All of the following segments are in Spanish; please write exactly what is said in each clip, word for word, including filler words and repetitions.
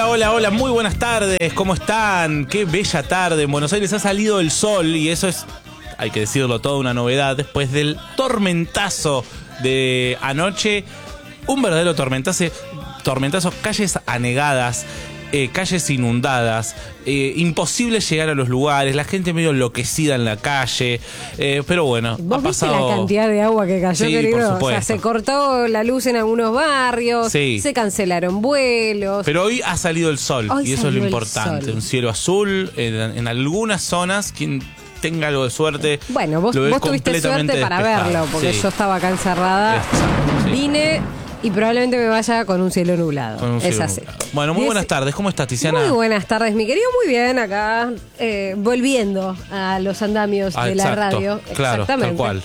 Hola, hola, hola, muy buenas tardes, ¿cómo están? Qué bella tarde, en Buenos Aires ha salido el sol y eso es, hay que decirlo, toda una novedad después del tormentazo de anoche, un verdadero tormentazo, tormentazo, calles anegadas, eh, calles inundadas, eh, imposible llegar a los lugares, la gente medio enloquecida en la calle, eh, pero bueno, ¿Vos ha pasado... viste la cantidad de agua que cayó, sí, querido? por O supuesto. sea, se cortó la luz en algunos barrios, Sí. se cancelaron vuelos. Pero hoy ha salido el sol Hoy y eso es lo salió el importante. sol. Un cielo azul en, en algunas zonas. Quien tenga algo de suerte. Bueno, vos, lo ve vos tuviste completamente suerte para despejado. verlo, porque Sí. yo estaba acá encerrada. Exacto, sí. Vine y probablemente me vaya con un cielo nublado. Con un es cielo así. nublado. Bueno, muy Diez- buenas tardes. ¿Cómo estás, Tiziana? Muy buenas tardes, mi querido. Muy bien, acá eh, volviendo a los andamios Ah, de la exacto. radio. Claro, Exactamente. tal cual.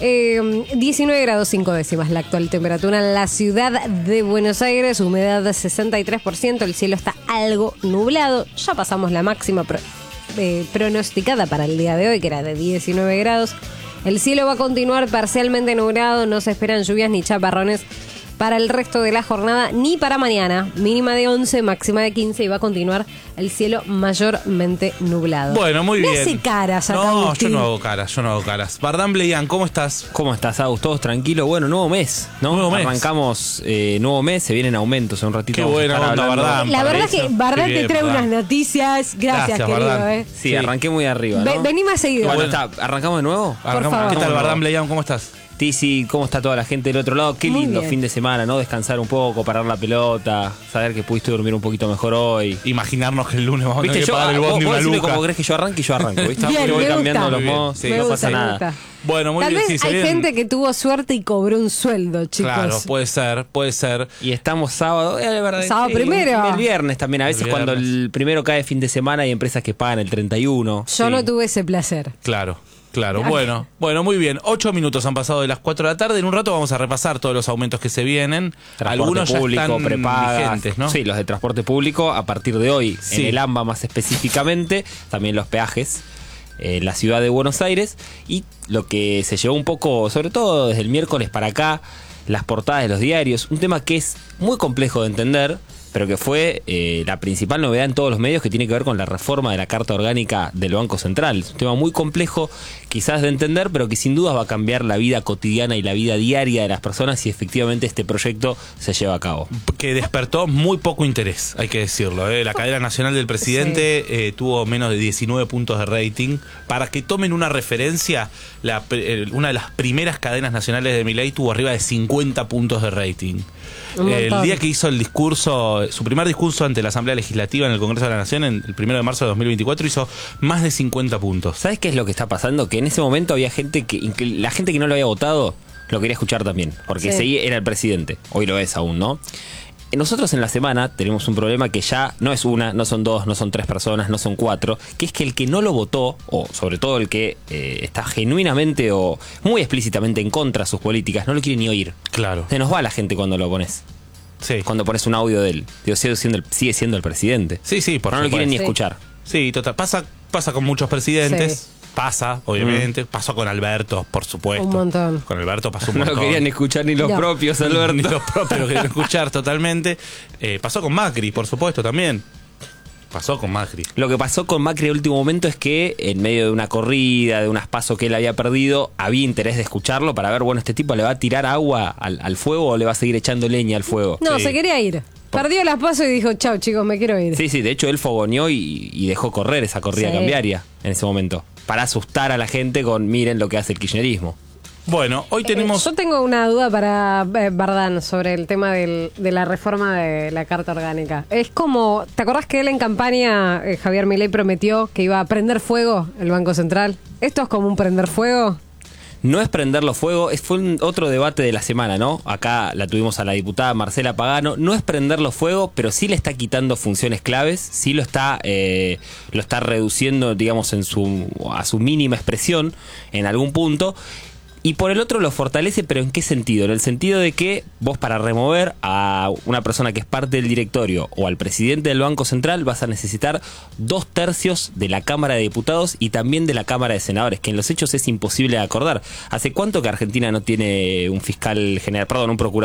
Eh, diecinueve grados cinco décimas la actual temperatura en la ciudad de Buenos Aires, humedad de sesenta y tres por ciento, el cielo está algo nublado. Ya pasamos la máxima pro- eh, pronosticada para el día de hoy, que era de diecinueve grados. El cielo va a continuar parcialmente nublado, no se esperan lluvias ni chaparrones para el resto de la jornada, ni para mañana. Mínima de once, máxima de quince y va a continuar el cielo mayormente nublado. Bueno, muy Me bien. hace caras acá, No, Agustín. yo no hago caras, yo no hago caras. Bardán Bleian, ¿cómo estás? ¿Cómo estás, Agus? ¿Todos tranquilos? Bueno, nuevo mes, ¿no? Nuevo mes. Arrancamos eh, nuevo mes, se vienen aumentos en un ratito. Qué vamos a buena estar onda, hablando. Bardán. La para verdad eso. que Bardán Qué te bien, trae Bardán. unas noticias. Gracias, Gracias, querido. Bardán. Eh. Sí, Sí. arranqué muy arriba, ¿no? Ve- vení más seguido. Bueno, Bueno. está, ¿arrancamos de nuevo? Arrancamos. favor. ¿Qué tal, ¿Cómo Bardán no? Bleian? ¿Cómo estás? Tizi, ¿cómo está toda la gente del otro lado? Qué Muy lindo bien. fin de semana, ¿no? Descansar un poco, parar la pelota, saber que pudiste dormir un poquito mejor hoy. Imaginarnos que el lunes vamos a tener Viste, que yo, pagar el vos, bondi vos una decime luca. cómo crees que yo arranque y yo arranco, ¿viste? Bien, yo voy me cambiando gusta. los Muy bien, modos, sí, Me no gusta, pasa me nada. gusta. Bueno, muy Tal bien. vez sí, se hay vienen- gente que tuvo suerte y cobró un sueldo, chicos. Claro, puede ser, puede ser. Y estamos sábado, eh, la verdad, Sábado sí, primero. El viernes también, a veces El cuando viernes. el primero cae fin de semana hay empresas que pagan el treinta y uno. Yo Sí. no tuve ese placer. Claro, claro. Ay. Bueno, bueno, muy bien. Ocho minutos han pasado de las cuatro de la tarde. En un rato vamos a repasar todos los aumentos que se vienen. Transporte Algunos ya público, están prepagas, vigentes, ¿no? Sí, los de transporte público a partir de hoy, Sí. en el AMBA más específicamente, también los peajes en la ciudad de Buenos Aires, y lo que se llevó un poco, sobre todo desde el miércoles para acá, las portadas de los diarios, un tema que es muy complejo de entender, pero que fue eh, la principal novedad en todos los medios, que tiene que ver con la reforma de la Carta Orgánica del Banco Central. Es un tema muy complejo quizás de entender, pero que sin duda va a cambiar la vida cotidiana y la vida diaria de las personas si efectivamente este proyecto se lleva a cabo. Que despertó muy poco interés, hay que decirlo. ¿eh? La cadena nacional del presidente eh, tuvo menos de diecinueve puntos de rating. Para que tomen una referencia, la, eh, una de las primeras cadenas nacionales de Milei tuvo arriba de cincuenta puntos de rating. Un El montón. día que hizo el discurso, su primer discurso ante la Asamblea Legislativa en el Congreso de la Nación, en el primero de marzo de dos mil veinticuatro, hizo más de cincuenta puntos. ¿Sabes qué es lo que está pasando? Que en ese momento había gente que, que la gente que no lo había votado lo quería escuchar también, porque Sí. seguía, era el presidente, hoy lo es aún, ¿no? Nosotros en la semana tenemos un problema que ya no es una, no son dos, no son tres personas, no son cuatro, que es que el que no lo votó, o sobre todo el que eh, está genuinamente o muy explícitamente en contra de sus políticas, no lo quiere ni oír. Claro. Se nos va la gente cuando lo pones, Sí. cuando pones un audio de él. Digo, sigue siendo el, sigue siendo el presidente. Sí, sí, por no lo quieren ni Sí. escuchar. Sí, total. Pasa, pasa con muchos presidentes. Sí. Pasa, obviamente. Pasó con Alberto, por supuesto. Un montón. Con Alberto pasó un No montón. lo querían escuchar ni los No. propios, Ni Alberto. los propios lo querían escuchar totalmente. Eh, pasó con Macri, por supuesto, también. Pasó con Macri. Lo que pasó con Macri al último momento es que en medio de una corrida, de unas pasos que él había perdido, había interés de escucharlo para ver, bueno, este tipo le va a tirar agua al, al fuego o le va a seguir echando leña al fuego. No, Sí. se quería ir. Perdió las pasos y dijo, chau, chicos, me quiero ir. Sí, sí, de hecho él fogoneó y, y dejó correr esa corrida Sí. cambiaria en ese momento, para asustar a la gente con miren lo que hace el kirchnerismo. Bueno, hoy tenemos... Eh, yo tengo una duda para eh, Bardán sobre el tema del- de la reforma de la Carta Orgánica. Es como, ¿te acordás que él en campaña, eh, Javier Milei, prometió que iba a prender fuego el Banco Central? ¿Esto es como un prender fuego? No es prenderlo fuego, es, fue un, otro debate de la semana, ¿no? Acá la tuvimos a la diputada Marcela Pagano. No es prenderlo fuego, pero sí le está quitando funciones claves, sí lo está, eh, lo está reduciendo, digamos, en su, a su mínima expresión en algún punto. Y por el otro lo fortalece, pero ¿en qué sentido? En el sentido de que vos para remover a una persona que es parte del directorio o al presidente del Banco Central vas a necesitar dos tercios de la Cámara de Diputados y también de la Cámara de Senadores, que en los hechos es imposible de acordar. ¿Hace cuánto que Argentina no tiene un fiscal general, perdón, un procurador?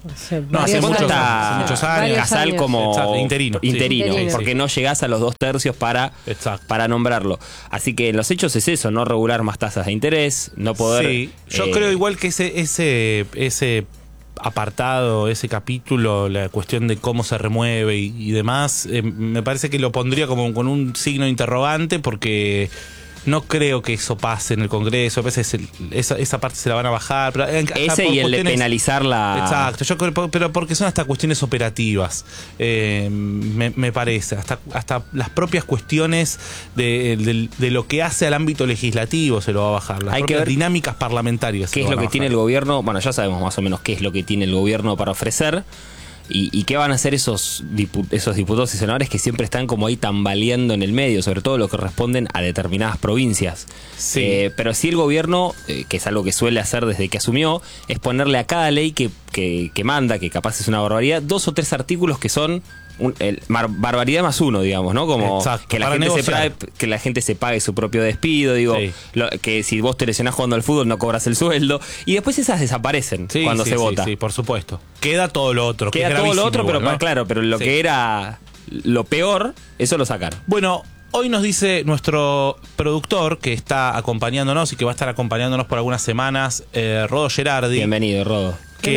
Hace No, hace varios mucho años. está muchos años. Varios Casal años. como Exacto, interino, sí. interino, Interino. porque no llegás a los dos tercios para, Exacto. para nombrarlo. Así que en los hechos es eso, no regular más tasas de interés, no poder... Sí, yo eh, creo igual que ese, ese, ese apartado, ese capítulo, la cuestión de cómo se remueve y, y demás, eh, me parece que lo pondría como con un signo de interrogante porque no creo que eso pase en el Congreso. A veces el- esa, esa parte se la van a bajar. Pero hasta Ese por y el de cuestiones- penalizar la... Exacto, yo creo, pero porque son hasta cuestiones operativas, eh, me, me parece, hasta, hasta las propias cuestiones de, de- de lo que hace al ámbito legislativo se lo va a bajar, las Hay que propias ver dinámicas parlamentarias. se ¿Qué es van lo a que tiene el bajar. gobierno? Bueno, ya sabemos más o menos qué es lo que tiene el gobierno para ofrecer. Y, y qué van a hacer esos, dipu- esos diputados y senadores que siempre están como ahí tambaleando en el medio, sobre todo lo que responden a determinadas provincias. Sí. Eh, pero sí el gobierno, eh, que es algo que suele hacer desde que asumió, es ponerle a cada ley que, que, que manda, que capaz es una barbaridad, dos o tres artículos que son un- el, mar- barbaridad más uno, digamos, ¿no? Como Exacto, que la, para gente se negociar. pague, que la gente se pague su propio despido, digo, Sí. lo- que si vos te lesionás jugando al fútbol no cobras el sueldo, y después esas desaparecen Sí, cuando sí, se sí, vota. Sí, por supuesto. Queda todo lo otro. que Queda es todo lo gravísimo otro, pero igual, pa- ¿no? claro, pero lo Sí. que era lo peor, eso lo sacaron. Bueno, hoy nos dice nuestro productor que está acompañándonos y que va a estar acompañándonos por algunas semanas, eh, Rodo Gerardi. Bienvenido, Rodo.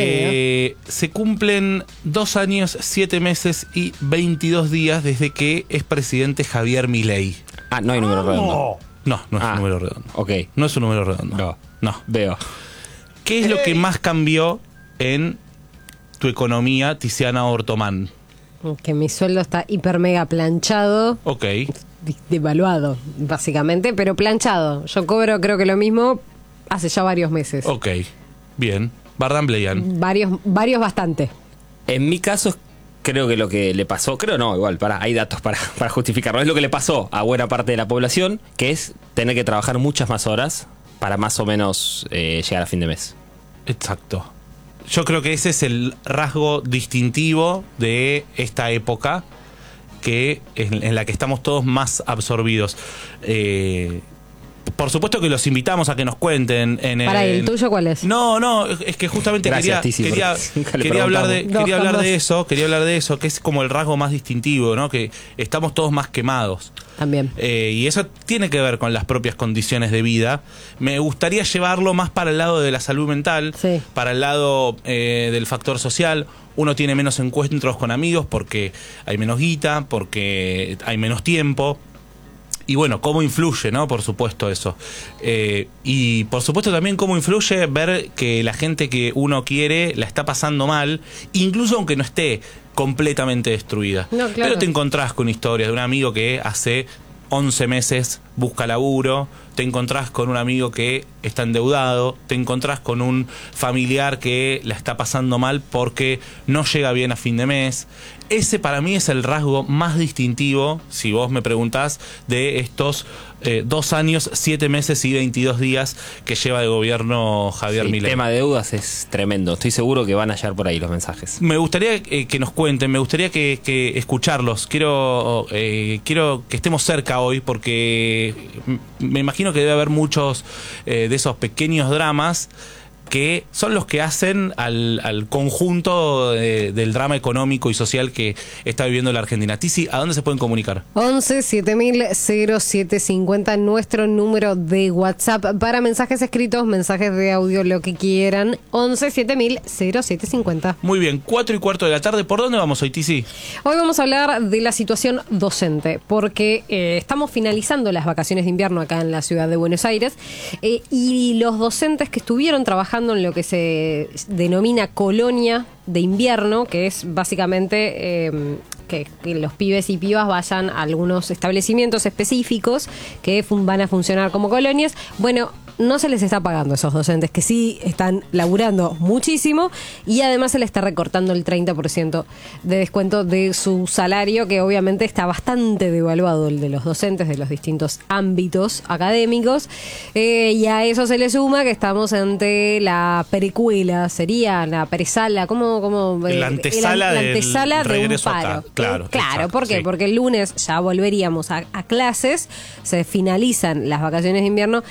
Que se cumplen dos años, siete meses y veintidós días desde que es presidente Javier Milei. Ah, no hay número redondo. No, no es Ah, un número redondo. ok. No es un número redondo. No. No. Veo. ¿Qué es lo que más cambió en tu economía, Tiziana Ortomán? Que mi sueldo está hiper mega planchado, Ok. devaluado, básicamente, pero planchado. Yo cobro creo que lo mismo hace ya varios meses. Ok. Bien. Bardan Bleyan. Varios, varios bastante. En mi caso, creo que lo que le pasó, creo no, igual, para, hay datos para, para justificarlo, es lo que le pasó a buena parte de la población, que es tener que trabajar muchas más horas para más o menos eh, llegar a fin de mes. Exacto. Yo creo que ese es el rasgo distintivo de esta época que en, en la que estamos todos más absorbidos. Eh, por supuesto que los invitamos a que nos cuenten en Para el, ¿el tuyo cuál es? No, no, es que justamente Gracias, quería, Tizi, quería, porque nunca le quería hablar de, preguntamos. quería No, hablar jamás. de eso, quería hablar de eso, que es como el rasgo más distintivo, ¿no? Que estamos todos más quemados. También. Eh, y eso tiene que ver con las propias condiciones de vida. Me gustaría llevarlo más para el lado de la salud mental, Sí. para el lado eh, del factor social. Uno tiene menos encuentros con amigos porque hay menos guita, porque hay menos tiempo. Y bueno, cómo influye, ¿no? Por supuesto eso. Eh, y por supuesto también cómo influye ver que la gente que uno quiere la está pasando mal, incluso aunque no esté completamente destruida. No, claro. Pero te encontrás con historias de un amigo que hace once meses busca laburo, te encontrás con un amigo que está endeudado, te encontrás con un familiar que la está pasando mal porque no llega bien a fin de mes. Ese para mí es el rasgo más distintivo, si vos me preguntás, de estos eh, dos años, siete meses y veintidós días que lleva de gobierno Javier Sí, el Milei. tema de deudas es tremendo. Estoy seguro que van a hallar por ahí los mensajes. Me gustaría eh, que nos cuenten, me gustaría que, que escucharlos. Quiero, eh, quiero que estemos cerca hoy porque m- me imagino que debe haber muchos eh, de esos pequeños dramas que son los que hacen al, al conjunto de- del drama económico y social que está viviendo la Argentina. Tizi, ¿a dónde se pueden comunicar? once siete mil cero siete cincuenta, nuestro número de WhatsApp para mensajes escritos, mensajes de audio, lo que quieran. once siete mil cero siete cincuenta. Muy bien, cuatro y cuarto de la tarde. ¿Por dónde vamos hoy, Tizi? Hoy vamos a hablar de la situación docente, porque eh, estamos finalizando las vacaciones de invierno acá en la ciudad de Buenos Aires eh, y los docentes que estuvieron trabajando en lo que se denomina colonia de invierno, que es básicamente eh, que, que los pibes y pibas vayan a algunos establecimientos específicos que fun- van a funcionar como colonias. Bueno, no se les está pagando a esos docentes que sí están laburando muchísimo y además se les está recortando el treinta por ciento de descuento de su salario, que obviamente está bastante devaluado el de los docentes de los distintos ámbitos académicos. Eh, y a eso se le suma que estamos ante la precuela, sería la presala, ¿cómo? cómo eh, La antesala la del antesala de un regreso paro. acá. Claro, claro, exacto, ¿por qué? sí. Porque el lunes ya volveríamos a, a clases, se finalizan las vacaciones de invierno.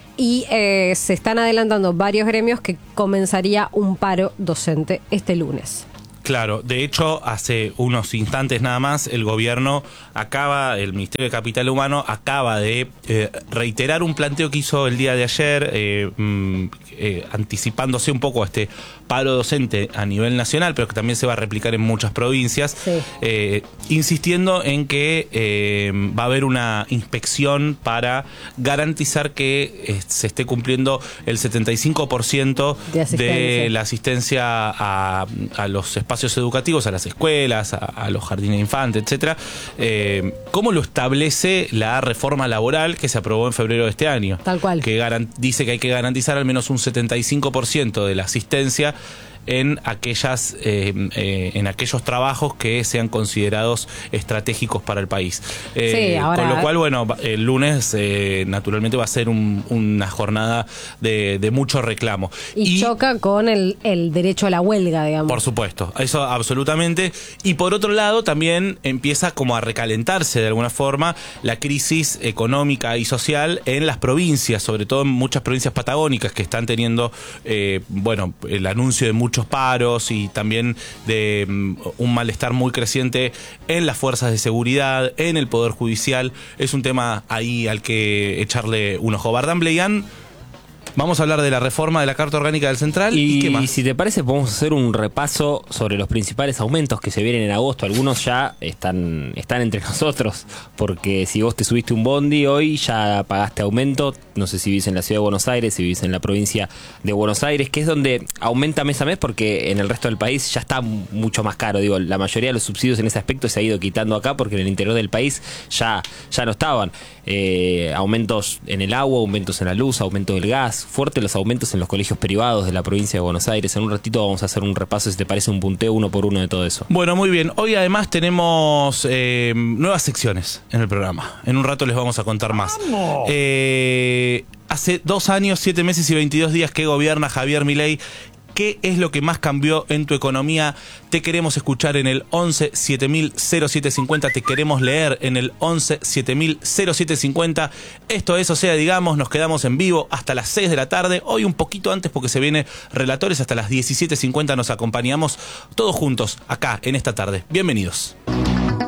Y eh, se están adelantando varios gremios que comenzaría un paro docente este lunes. Claro, de hecho, hace unos instantes nada más, el gobierno acaba, el Ministerio de Capital Humano acaba de eh, reiterar un planteo que hizo el día de ayer, eh, mm, eh, anticipándose un poco a este paro docente a nivel nacional, pero que también se va a replicar en muchas provincias, sí. eh, insistiendo en que eh, va a haber una inspección para garantizar que eh, se esté cumpliendo el setenta y cinco por ciento de, de la asistencia a, a los espacios educativos, a las escuelas, a, a los jardines de infantes, etcétera, eh, como lo establece la reforma laboral que se aprobó en febrero de este año. Tal cual. Que dice que hay que garantizar al menos un setenta y cinco por ciento de la asistencia en aquellas eh, eh, en aquellos trabajos que sean considerados estratégicos para el país. Eh, sí, ahora... Con lo cual, bueno, el lunes eh, naturalmente va a ser un, una jornada de, de mucho reclamo. Y, y choca con el, el derecho a la huelga, digamos. Por supuesto, eso absolutamente. Y por otro lado, también empieza como a recalentarse de alguna forma la crisis económica y social en las provincias, sobre todo en muchas provincias patagónicas que están teniendo, eh, bueno, el anuncio de muchos paros y también de um, un malestar muy creciente en las fuerzas de seguridad, en el Poder Judicial. Es un tema ahí al que echarle un ojo. Bardán Bleián, vamos a hablar de la reforma de la Carta Orgánica del Central. ¿Y, y qué más? Si te parece, podemos hacer un repaso sobre los principales aumentos que se vienen en agosto. Algunos ya están, están entre nosotros, porque si vos te subiste un bondi hoy, ya pagaste aumento. No sé si vivís en la ciudad de Buenos Aires, si vivís en la provincia de Buenos Aires, que es donde aumenta mes a mes, porque en el resto del país ya está mucho más caro. Digo, la mayoría de los subsidios en ese aspecto se ha ido quitando acá, porque en el interior del país ya, ya no estaban. Eh, aumentos en el agua, aumentos en la luz, aumentos del gas, fuertes los aumentos en los colegios privados de la provincia de Buenos Aires. En un ratito vamos a hacer un repaso, si te parece, un punteo uno por uno de todo eso. Bueno, muy bien. Hoy además tenemos eh, nuevas secciones en el programa. En un rato les vamos a contar más. Eh, hace dos años, siete meses y veintidós días que gobierna Javier Milei. ¿Qué es lo que más cambió en tu economía? Te queremos escuchar en el once siete mil cero siete cincuenta. Te queremos leer en el once siete mil cero siete cincuenta. Esto es, o sea, digamos, nos quedamos en vivo hasta las seis de la tarde. Hoy un poquito antes porque se viene Relatores. Hasta las diecisiete cincuenta nos acompañamos todos juntos acá en esta tarde. Bienvenidos.